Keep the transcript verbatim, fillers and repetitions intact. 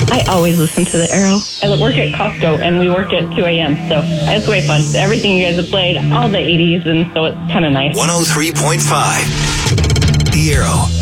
I always listen to The Arrow. I work at Costco, and we work at two a.m., so it's way fun. Everything you guys have played, all the eighties, and so it's kind of nice. one oh three point five The Arrow.